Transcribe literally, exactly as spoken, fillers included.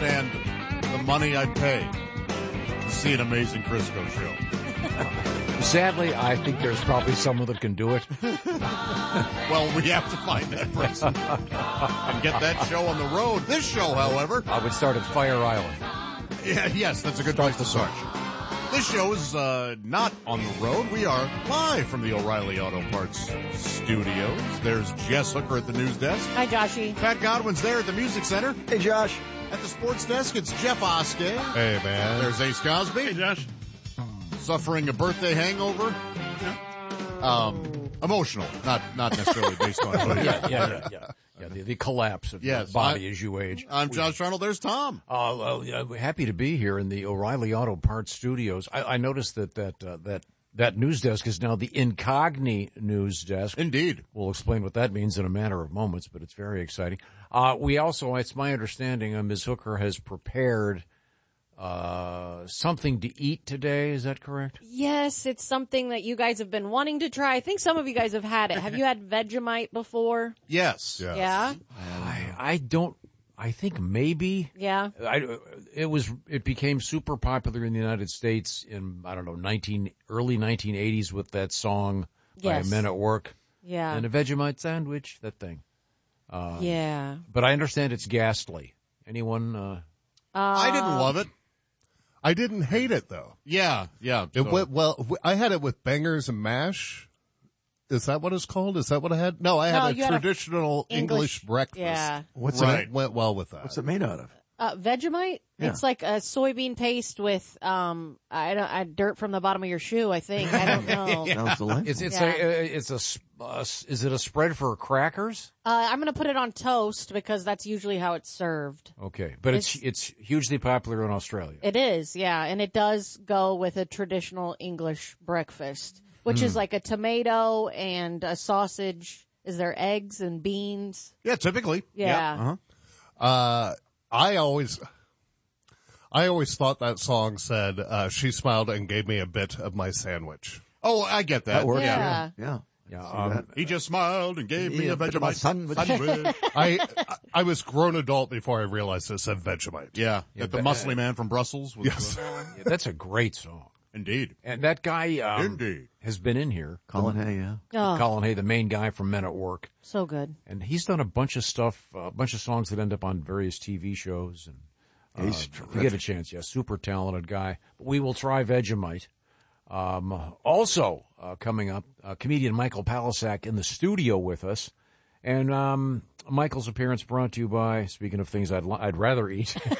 understand the money I'd pay to see an Amazing Crisco show. Sadly, I think there's probably someone that can do it. Well, we have to find that person and get that show on the road. This show, however, I would start at Fire Island. Yeah, yes, that's a good place to start. This show is uh, not on the road. We are live from the O'Reilly Auto Parts studios. There's Jess Hooker at the news desk. Hi, Joshy. Pat Godwin's there at the music center. Hey, Josh. At the sports desk, it's Jeff Oskey. Hey, man. There's Ace Cosby. Hey, Josh. Suffering a birthday hangover. Um, emotional, not not necessarily based on. yeah, yeah, yeah, yeah. Yeah, the, the collapse of yes, your body I, as you age. I'm Josh Arnold. There's Tom. Uh, well, yeah, we're happy to be here in the O'Reilly Auto Parts studios. I, I noticed that that uh, that that news desk is now the Incogni news desk. Indeed. We'll explain what that means in a matter of moments, but it's very exciting. Uh, we also, it's my understanding, uh, Miz Hooker has prepared uh something to eat today. Is that correct? Yes, it's something that you guys have been wanting to try. I think some of you guys have had it. Have you had Vegemite before? Yes. yes. Yeah? I, I don't, I think maybe. Yeah. I, it was, it became super popular in the United States in, I don't know, nineteen, early nineteen eighties with that song Yes. by Men at Work. Yeah. And a Vegemite sandwich, that thing. Uh, yeah. But I understand it's ghastly. Anyone, uh, Uh, I didn't love it. I didn't hate it, though. Yeah, yeah. It so- went well. I had it with bangers and mash. Is that what it's called? Is that what I had? No, I No, had a you had a traditional English- English, breakfast. Yeah. What's right. it? Went well with that. What's it made out of? Uh, Vegemite? Yeah. It's like a soybean paste with, um, I don't, I, dirt from the bottom of your shoe, I think. I don't know. Sounds delightful. it's, it's Yeah. a, uh, it's a, s- uh, s- is it a spread for crackers? Uh, I'm gonna put it on toast because that's usually how it's served. Okay. But it's, It's- it's hugely popular in Australia. It is, yeah, and it does go with a traditional English breakfast, which Hmm. is like a tomato and a sausage. Is there eggs and beans? yeah, typically. Yeah. Uh-huh. Uh, I always, I always thought that song said, uh, she smiled and gave me a bit of my sandwich. Oh, I get that. That works. Yeah. Yeah. Yeah. See Um, that? He just smiled and gave me Yeah, a bit of my Vegemite sandwich. sandwich. I, I was grown adult before I realized it said Vegemite. yeah, Yeah, that the but- muscly man from Brussels. Was, Yes. uh, yeah, that's a great song. indeed. And that guy, um, Indeed. has been in here. Colin Hay, yeah. Oh, Colin Hay, the main guy from Men at Work. so good. And he's done a bunch of stuff, uh, a bunch of songs that end up on various T V shows. And uh, He's if you get a terrific. chance, yeah, super talented guy. We will try Vegemite. Um, also uh, coming up, uh, comedian Michael Palisak in the studio with us. And um, Michael's appearance brought to you by, speaking of things I'd, li- I'd rather eat,